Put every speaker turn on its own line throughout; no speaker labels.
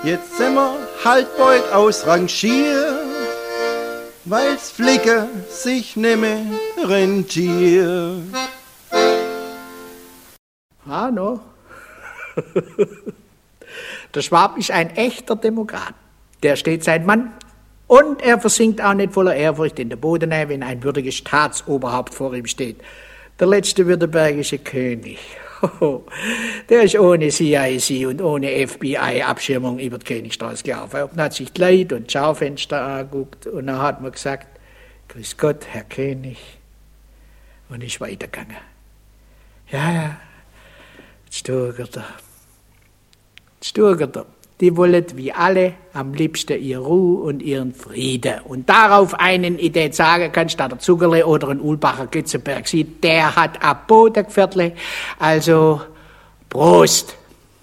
Jetzt sind wir halt bald ausrangiert, weil's Flicken sich nimmer rentiert.
Hanno. Der Schwab ist ein echter Demokrat. Der steht sein Mann und er versinkt auch nicht voller Ehrfurcht in der Bodenei, wenn ein würdiges Staatsoberhaupt vor ihm steht. Der letzte württembergische König. Der ist ohne CIC und ohne FBI-Abschirmung über die Königstraße gelaufen. Und hat sich Kleid und Schaufenster angeguckt und dann hat man gesagt, grüß Gott, Herr König, und ist weitergegangen. Ja, jetzt turgert er. Die wollen wie alle am liebsten ihre Ruhe und ihren Frieden. Und darauf einen, ich den sagen kann, statt der Zuckerle oder ein Ulbacher Götzenberg sieht, der hat ein Bodengeviertle. Also, Prost!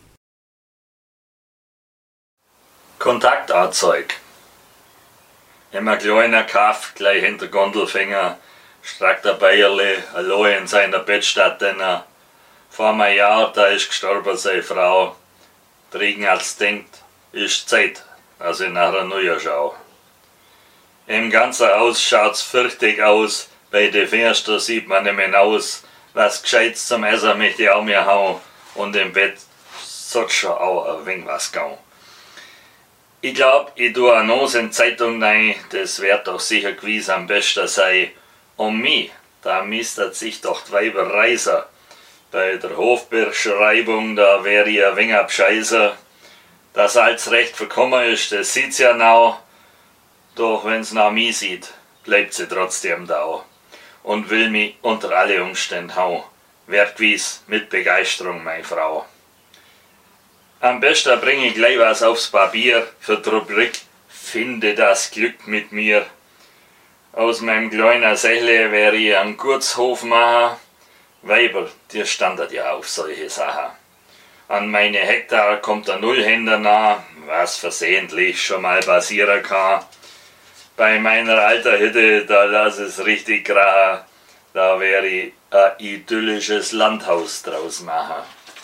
Kontaktanzeig. Immer kleiner Kaff, gleich hinter Gondelfinger, streckt der Bayerle, allein in seiner Bettstatt, denn vor einem Jahr, da ist gestorben seine Frau. Der Ignaz denkt, ist Zeit, dass ich nach einer Neue schau. Im ganzen Haus schaut's fürchtig aus, bei den Fenstern sieht man nicht mehr aus, was Gescheites zum Essen möchte ich auch mir hauen, und im Bett sollte schon auch ein wenig was gehen. Ich glaub, ich tue eine Nose in die Zeitung rein, das wird doch sicher gewiss am besten sein. Um mich, da mistet sich doch die Weiber reiser. Bei der Hofbeschreibung, da wäre ich ein wenig abscheißer. Dass alles recht verkommen ist, das sieht's ja now. Doch wenn's nach mir sieht, bleibt sie trotzdem da. Und will mich unter alle Umstände hauen. Werd gewiss mit Begeisterung, meine Frau. Am besten bring ich gleich was aufs Papier für die Rubrik Finde das Glück mit mir. Aus meinem kleinen Sächle wäre ich einen Gutshof machen. Weiber, die standet ja auf solche Sachen. An meine Hektar kommt der Nullhänder nah, was versehentlich schon mal passieren kann. Bei meiner alten Hütte, da lass es richtig krachen, da wäre ich ein idyllisches Landhaus draus machen.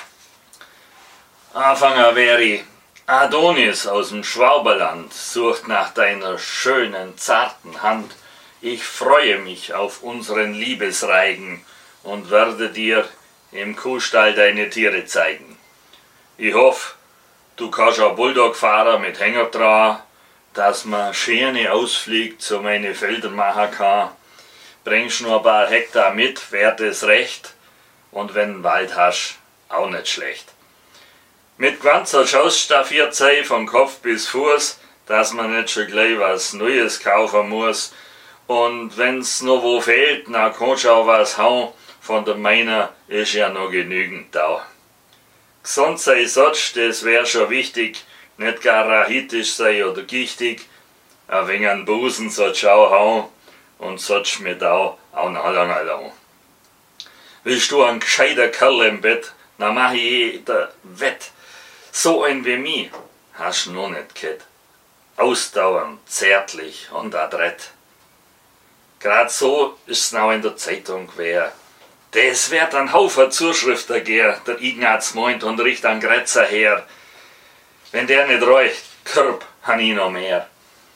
Anfänger wäre ich Adonis aus dem Schwaberland, sucht nach deiner schönen, zarten Hand. Ich freue mich auf unseren Liebesreigen und werde dir im Kuhstall deine Tiere zeigen. Ich hoffe, du kannst auch Bulldog fahren mit Hänger dran, dass man schöne Ausflüge zu meinen Feldern machen kann. Bringst nur ein paar Hektar mit, wär das recht, und wenn du Wald hast, auch nicht schlecht. Mit ganzer ausstaffiert sein, von Kopf bis Fuß, dass man nicht schon gleich was Neues kaufen muss. Und wenn's noch wo fehlt, dann kannst du auch was hauen. Von der meiner ist ja noch genügend da. Gesund sein sollst, das wär schon wichtig, nicht gar rachitisch sein oder gichtig. Ein wenig an Busen sollst du auch hauen und sollst mir da auch noch lange lang. Willst du ein gescheiter Kerl im Bett, dann mach ich jeder wett. So ein wie mich hast du noch nicht gehabt. Ausdauernd, zärtlich und adrett. Grad so ist's noch in der Zeitung gewesen. Das wird ein Haufen Zuschriften gehen, der Ignaz meint und riecht an Grätzer her. Wenn der nicht reicht, Körb, han ich noch mehr.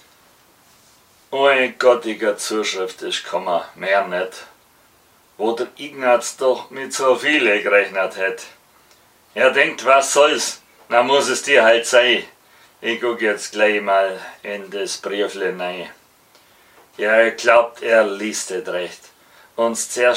Oi gottiger Zuschrift ist gekommen, mehr nicht. Wo der Ignaz doch mit so viele gerechnet hat. Er denkt, was soll's, na muss es dir halt sein. Ich guck jetzt gleich mal in das Briefle rein. Ja, er glaubt, er liest es recht. Und zuerst